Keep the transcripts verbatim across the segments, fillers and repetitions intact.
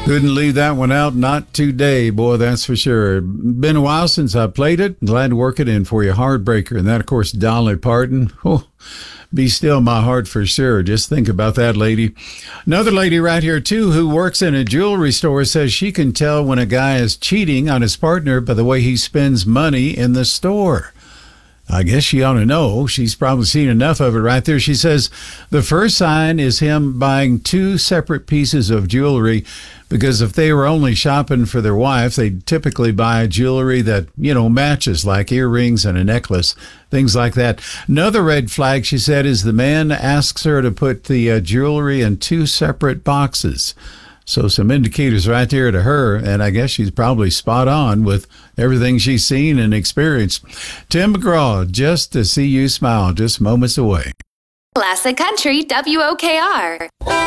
Couldn't leave that one out, not today, boy, that's for sure. Been a while since I played it. Glad to work it in for you. Heartbreaker. And that, of course, Dolly Parton. Oh, be still my heart for sure. Just think about that lady. Another lady right here, too, who works in a jewelry store says she can tell when a guy is cheating on his partner by the way he spends money in the store. I guess she ought to know. She's probably seen enough of it right there. She says the first sign is him buying two separate pieces of jewelry, because if they were only shopping for their wife, they'd typically buy jewelry that, you know, matches, like earrings and a necklace, things like that. Another red flag, she said, is the man asks her to put the uh, jewelry in two separate boxes. So some indicators right there to her, and I guess she's probably spot on with everything she's seen and experienced. Tim McGraw, just to see you smile, just moments away. Classic Country W O K R.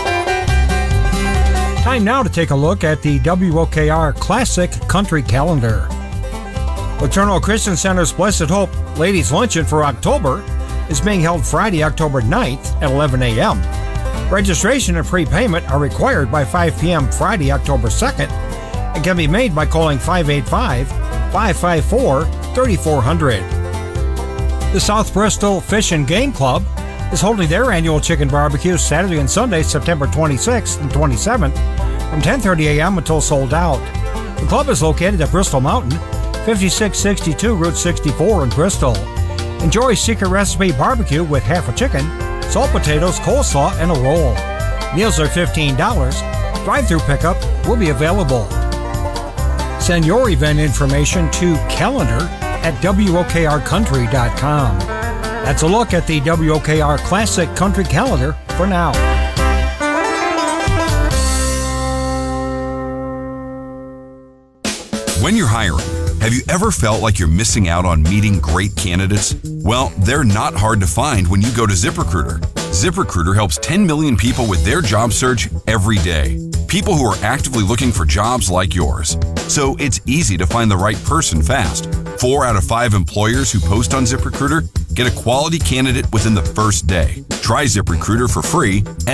Time now to take a look at the W O K R Classic Country Calendar. Eternal Christian Center's Blessed Hope Ladies Luncheon for October is being held Friday, October ninth at eleven a.m. Registration and prepayment are required by five p.m. Friday, October second, and can be made by calling five eight five, five five four, three four zero zero. The South Bristol Fish and Game Club is holding their annual chicken barbecue Saturday and Sunday, September twenty-sixth and twenty-seventh from ten thirty a.m. until sold out. The club is located at Bristol Mountain, fifty-six sixty-two Route sixty-four in Bristol. Enjoy secret recipe barbecue with half a chicken, salt potatoes, coleslaw, and a roll. Meals are fifteen dollars. Drive-through pickup will be available. Send your event information to calendar at W O K R country dot com. That's a look at the W O K R Classic Country Calendar for now. When you're hiring, have you ever felt like you're missing out on meeting great candidates? Well, they're not hard to find when you go to ZipRecruiter. ZipRecruiter helps ten million people with their job search every day. People who are actively looking for jobs like yours. So it's easy to find the right person fast. Four out of five employers who post on ZipRecruiter get a quality candidate within the first day. Try ZipRecruiter for free